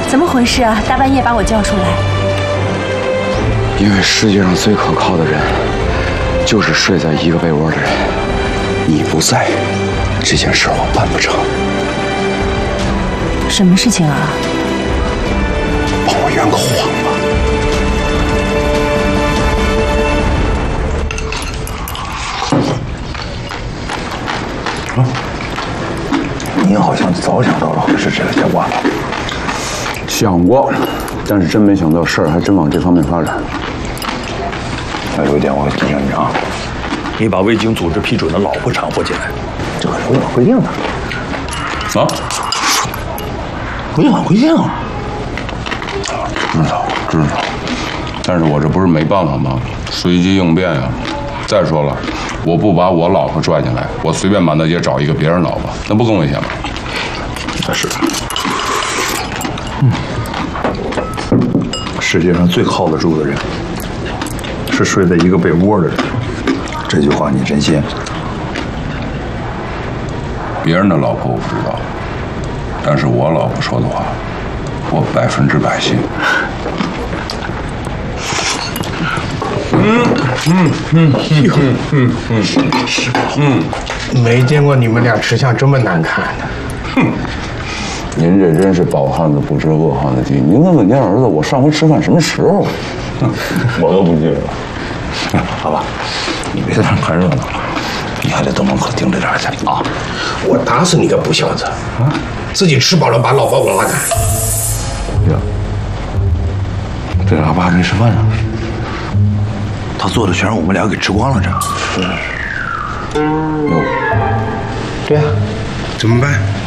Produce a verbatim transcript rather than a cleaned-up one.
怎么回事啊？大半夜把我叫出来。 因为世界上最可靠的人，就是睡在一个被窝的人。 你不在，这件事我办不成。 什么事情啊？ 帮我圆个谎吧。 你好像早想到了合适这个结果了。 想过，但是真没想到事儿还真往这方面发展。 那有一点我提醒你啊， 你把未经组织批准的老婆掺和进来， 这可是违反规定的。 啊？ 违反规定？ 知道知道，但是我这不是没办法吗？随机应变呀。再说了。 我不把我老婆拽进来，我随便满大街找一个别人老婆，那不更危险吗？ 那是。嗯，世界上最靠得住的人，是睡在一个被窝的人。这句话你真信？ 别人的老婆我不知道，但是我老婆说的话，我百分之百信。 嗯嗯嗯嗯嗯嗯嗯，没见过你们俩吃相这么难看的。 哼，您这真是饱汉子不知饿汉子饥。您问问您儿子，我上回吃饭什么时候？我都不记得。 好吧，你别在那看热闹了，你还得到门口盯着点去啊！ 我打死你个不孝子！啊，自己吃饱了把老婆给我拉开。 呀，这老爸还没吃饭呢。 他做的全让我们俩给吃光了，这样。 是是是。哟， 对呀、啊，怎么办？